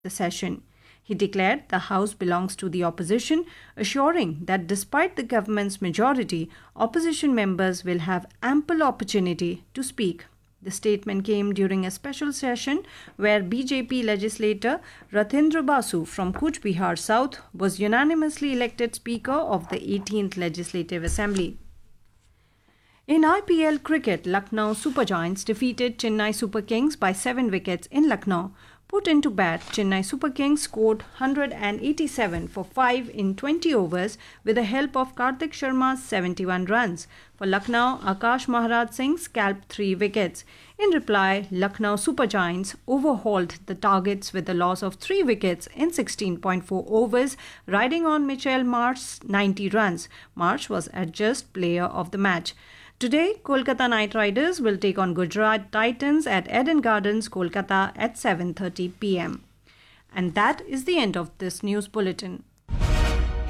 the session. He declared the House belongs to the opposition, assuring that despite the government's majority, opposition members will have ample opportunity to speak. The statement came during a special session where BJP legislator Rathendra Basu from Cooch Behar South was unanimously elected Speaker of the 18th Legislative Assembly. In IPL cricket, Lucknow Super Giants defeated Chennai Super Kings by 7 wickets in Lucknow. Put into bat, Chennai Super Kings scored 187 for 5 in 20 overs with the help of Karthik Sharma's 71 runs. For Lucknow, Akash Maharaj Singh scalped 3 wickets. In reply, Lucknow Super Giants overhauled the targets with a loss of 3 wickets in 16.4 overs, riding on Mitchell Marsh's 90 runs. Marsh was adjudged player of the match. Today, Kolkata Knight Riders will take on Gujarat Titans at Eden Gardens, Kolkata at 7:30 p.m. And that is the end of this news bulletin.